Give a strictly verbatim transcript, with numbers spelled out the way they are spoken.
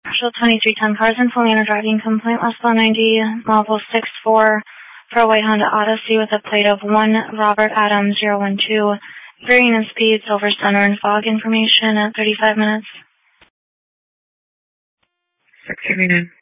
Marshall twenty-three ten Carson, fully under driving complaint, less than ninety, Marvel six four, for a white Honda Odyssey with a plate of one Robert Adams zero one two, varying in speed, silver center and fog information at thirty-five minutes. six seventy-nine.